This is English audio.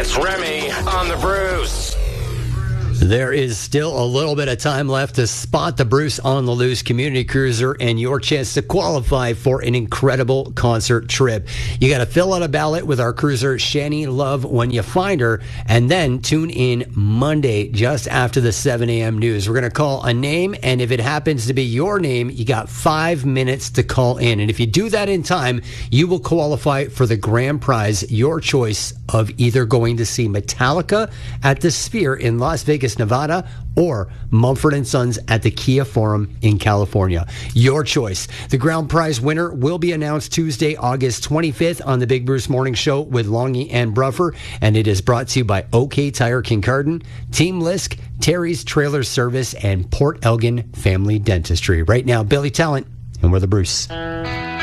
It's Remy on the Bruce. There is still a little bit of time left to spot the Bruce on the Loose Community Cruiser and your chance to qualify for an incredible concert trip. You got to fill out a ballot with our cruiser, Shani Love, when you find her, and then tune in Monday just after the 7 a.m. news. We're going to call a name, and if it happens to be your name, you got 5 minutes to call in. And if you do that in time, you will qualify for the grand prize, your choice of either going to see Metallica at the Sphere in Las Vegas, Nevada, or Mumford & Sons at the Kia Forum in California. Your choice. The ground prize winner will be announced Tuesday, August 25th on the Big Bruce Morning Show with Longy and Bruffer, and it is brought to you by OK Tire Kincardine, Team Lisk, Terry's Trailer Service, and Port Elgin Family Dentistry. Right now, Billy Talent, and we're the Bruce.